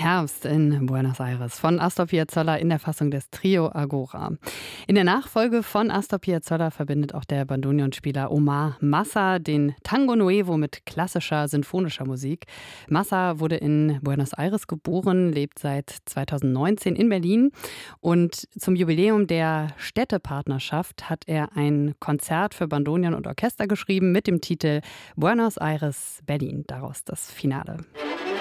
Herbst in Buenos Aires von Astor Piazzolla in der Fassung des Trio Agora. In der Nachfolge von Astor Piazzolla verbindet auch der Bandoneonspieler Omar Massa den Tango Nuevo mit klassischer sinfonischer Musik. Massa wurde in Buenos Aires geboren, lebt seit 2019 in Berlin und zum Jubiläum der Städtepartnerschaft hat er ein Konzert für Bandoneon und Orchester geschrieben mit dem Titel Buenos Aires Berlin. Daraus das Finale.